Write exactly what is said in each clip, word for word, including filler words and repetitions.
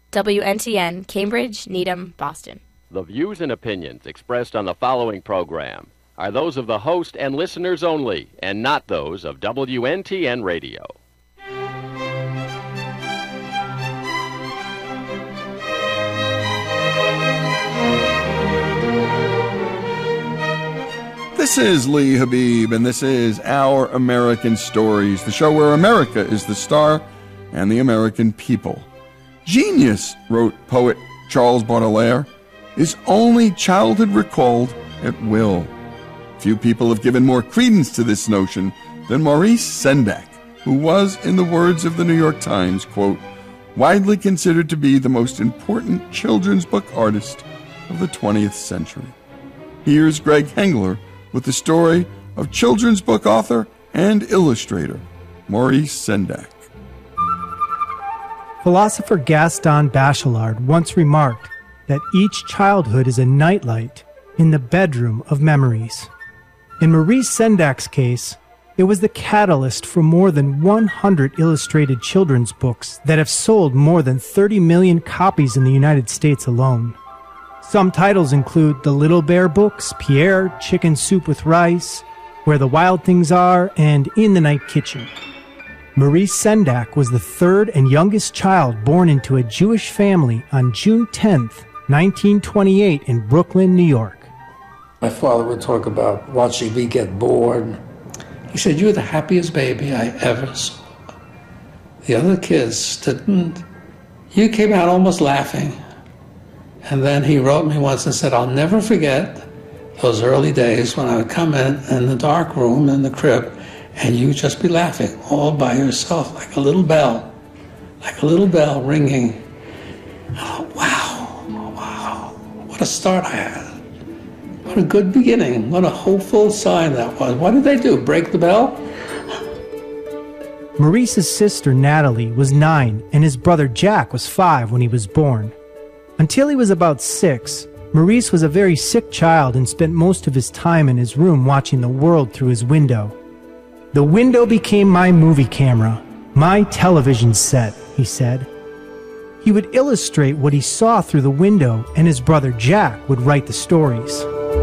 W N T N, Cambridge, Needham, Boston. The views and opinions expressed on the following program are those of the host and listeners only, and not those of W N T N Radio. This is Lee Habib, and this is Our American Stories, the show where America is the star and the American people. Genius, wrote poet Charles Baudelaire, is only childhood recalled at will. Few people have given more credence to this notion than Maurice Sendak, who was, in the words of the New York Times, quote, widely considered to be the most important children's book artist of the twentieth century. Here's Greg Hengler with the story of children's book author and illustrator Maurice Sendak. Philosopher Gaston Bachelard once remarked that each childhood is a nightlight in the bedroom of memories. In Maurice Sendak's case, it was the catalyst for more than one hundred illustrated children's books that have sold more than thirty million copies in the United States alone. Some titles include The Little Bear Books, Pierre, Chicken Soup with Rice, Where the Wild Things Are, and In the Night Kitchen. Maurice Sendak was the third and youngest child born into a Jewish family on June tenth, nineteen twenty-eight in Brooklyn, New York. My father would talk about watching me get bored. He said, "You're the happiest baby I ever saw. The other kids didn't. You came out almost laughing." And then he wrote me once and said, "I'll never forget those early days when I would come in in the dark room in the crib and you'd just be laughing all by yourself like a little bell, like a little bell ringing." Oh, wow, wow, what a start I had. What a good beginning. What a hopeful sign that was. What did they do, break the bell? Maurice's sister Natalie was nine and his brother Jack was five when he was born. Until he was about six, Maurice was a very sick child and spent most of his time in his room watching the world through his window. "The window became my movie camera, my television set," he said. He would illustrate what he saw through the window, and his brother Jack would write the stories.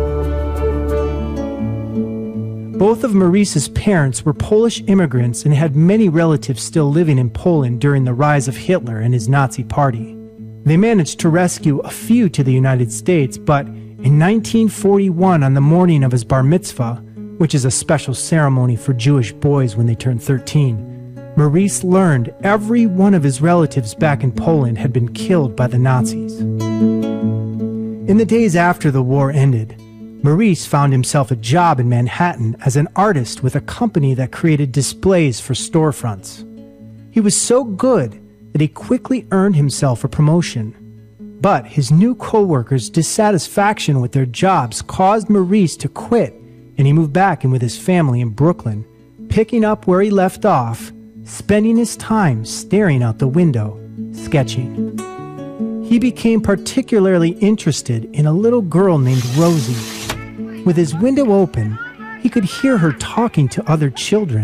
Both of Maurice's parents were Polish immigrants and had many relatives still living in Poland during the rise of Hitler and his Nazi party. They managed to rescue a few to the United States, but in nineteen forty-one, on the morning of his bar mitzvah, which is a special ceremony for Jewish boys when they turn thirteen, Maurice learned every one of his relatives back in Poland had been killed by the Nazis. In the days after the war ended, Maurice found himself a job in Manhattan as an artist with a company that created displays for storefronts. He was so good that he quickly earned himself a promotion. But his new co-workers' dissatisfaction with their jobs caused Maurice to quit, and he moved back in with his family in Brooklyn, picking up where he left off, spending his time staring out the window, sketching. He became particularly interested in a little girl named Rosie. With his window open, he could hear her talking to other children.